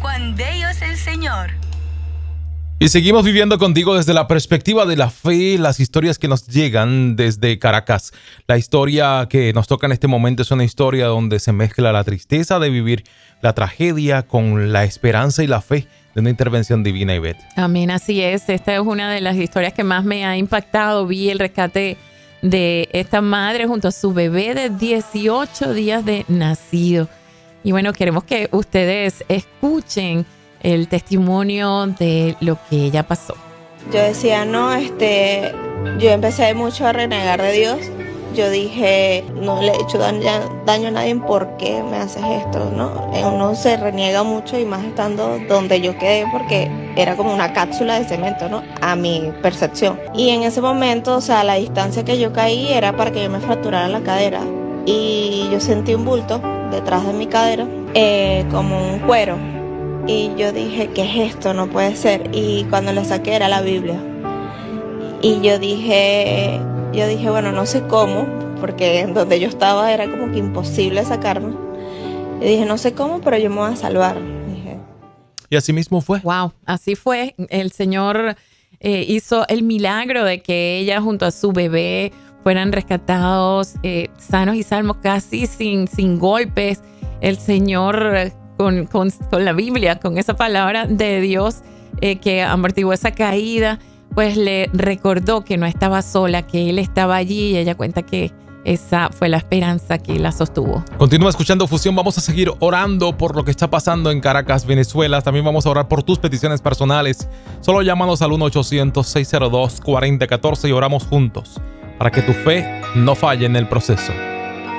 Juan de Dios el Señor. Y seguimos viviendo contigo desde la perspectiva de la fe, las historias que nos llegan desde Caracas. La historia que nos toca en este momento es una historia donde se mezcla la tristeza de vivir la tragedia con la esperanza y la fe de una intervención divina, Ivette. Amén, así es. Esta es una de las historias que más me ha impactado. Vi el rescate de esta madre junto a su bebé de 18 días de nacido. Y bueno, queremos que ustedes escuchen el testimonio de lo que ella pasó. Yo decía, no, yo empecé mucho a renegar de Dios. Yo dije, no le he hecho daño a nadie, ¿por qué me haces esto? ¿No? Uno se reniega mucho y más estando donde yo quedé porque era como una cápsula de cemento, ¿no? A mi percepción. Y en ese momento, o sea, la distancia que yo caí era para que yo me fracturara la cadera. Y yo sentí un bulto detrás de mi cadera, como un cuero. Y yo dije, ¿qué es esto? No puede ser. Y cuando le saqué era la Biblia. Y yo dije, bueno, no sé cómo, porque en donde yo estaba era como que imposible sacarme. Y dije, no sé cómo, pero yo me voy a salvar. Dije. Y así mismo fue. Wow, así fue. El Señor hizo el milagro de que ella junto a su bebé fueran rescatados sanos y salvos, casi sin golpes. El Señor con la Biblia, con esa palabra de Dios que amortiguó esa caída, pues le recordó que no estaba sola, que Él estaba allí, y ella cuenta que esa fue la esperanza que la sostuvo. Continúa escuchando Fusión. Vamos a seguir orando por lo que está pasando en Caracas, Venezuela. También vamos a orar por tus peticiones personales. Solo llámanos al 1-800-602-4014 y oramos juntos para que tu fe no falle en el proceso.